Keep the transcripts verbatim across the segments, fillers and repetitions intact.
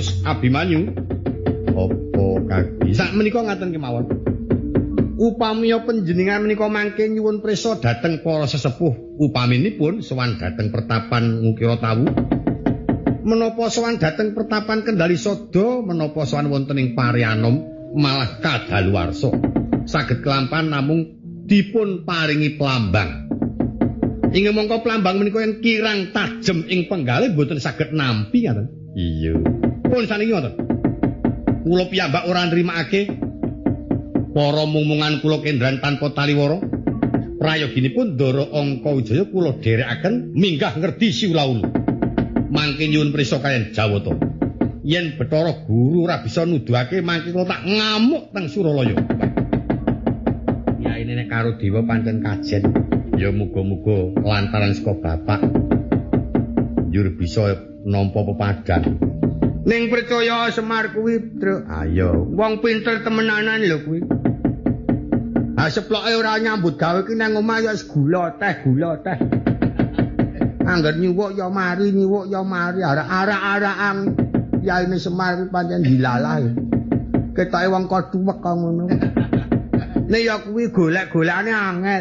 dados Abimanyu. Apa kaki? Sak menika ngaten kemawon. Upamiya panjenengan menika mangke nyuwun prisa dhateng para sesepuh upaminipun sowan dhateng pertapan Ngukira Tawu. Menapa sowan dhateng pertapan Kendali Sada, menapa sowan wonten ing Parianom malah kadaluwarsa. Saged kelampan namung dipun paringi plambang. Inggih mongko plambang menika yen kirang tajem ing penggalih boten saged nampi ngaten. Iya. Pun saniki ngoten. Kula piyambak ora nrimakake para mungmungan kula kendran tanpa taliwara. Prayoginipun Ndara Angkawijaya kula dherekaken minggah ngerdi siulaulu. Mangke nyuwun prisa kaliyan Jawata. Yen Bathara Guru ora bisa nuduhake mangke kula tak ngamuk teng Suralaya. Yaine nek karo dewa pancen kajen. Ya muga-muga lantaran saka bapak njur bisa nampa pepadang. Ning percaya Semar kuwi, Truk. Ayo, wong pinter temenanan lho kuwi. Ha seploke ora nyambut gawe ki nang omah ya gula teh, gula teh. Angger nyuwuk ya mari, nyuwuk ya mari, arak-arak-arakan. Yaine Semar kuwi pancen dilalah. Ketoke wong kodhuwek kok ngono. Nek ya kuwi golek-golekane angel.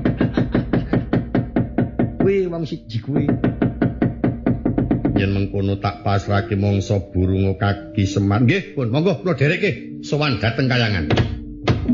Kuwi wong siji kuwi. Yen mengkono tak pasrahke mangsa burung kaki Semar. Nggih, pun monggo kula dherekke sowan dhateng kayangan.